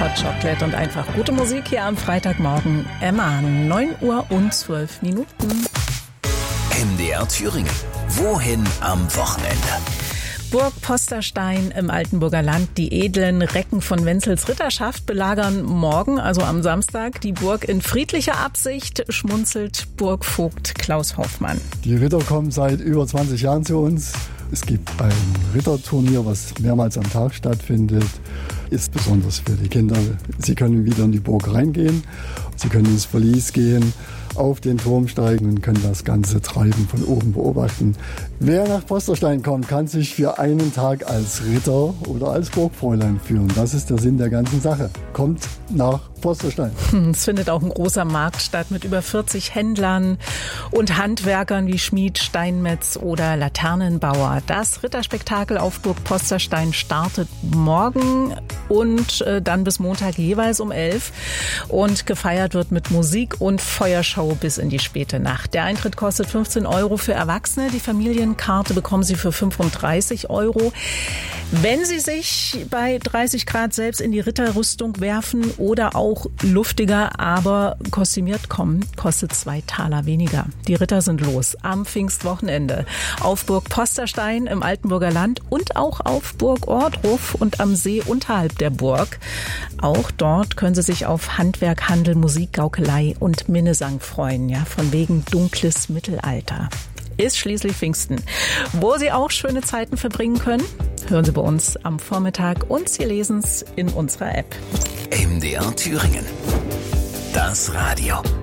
Hot Chocolate und einfach gute Musik hier am Freitagmorgen. Emma, 9:12 Uhr. MDR Thüringen. Wohin am Wochenende? Burg Posterstein im Altenburger Land. Die edlen Recken von Wenzels Ritterschaft belagern morgen, also am Samstag, die Burg in friedlicher Absicht, schmunzelt Burgvogt Klaus Hoffmann. Die Ritter kommen seit über 20 Jahren zu uns. Es gibt ein Ritterturnier, was mehrmals am Tag stattfindet. Ist besonders für die Kinder. Sie können wieder in die Burg reingehen, sie können ins Verlies gehen, auf den Turm steigen und können das ganze Treiben von oben beobachten. Wer nach Posterstein kommt, kann sich für einen Tag als Ritter oder als Burgfräulein führen. Das ist der Sinn der ganzen Sache. Kommt nach Posterstein. Es findet auch ein großer Markt statt mit über 40 Händlern und Handwerkern wie Schmied, Steinmetz oder Laternenbauer. Das Ritterspektakel auf Burg Posterstein startet morgen und dann bis Montag jeweils um 11 und gefeiert wird mit Musik und Feuershow bis in die späte Nacht. Der Eintritt kostet 15 € für Erwachsene. Die Familienkarte bekommen Sie für 35 €. Wenn Sie sich bei 30 Grad selbst in die Ritterrüstung werfen oder auch luftiger, aber kostümiert kommen, kostet 2 Taler weniger. Die Ritter sind los am Pfingstwochenende auf Burg Posterstein im Altenburger Land und auch auf Burg Ohrdruf und am See unterhalb der Burg. Auch dort können Sie sich auf Handwerk, Handel, Musik, Gaukelei und Minnesang freuen, ja, von wegen dunkles Mittelalter. Ist schließlich Pfingsten. Wo Sie auch schöne Zeiten verbringen können, hören Sie bei uns am Vormittag und Sie lesen es in unserer App. MDR Thüringen. Das Radio.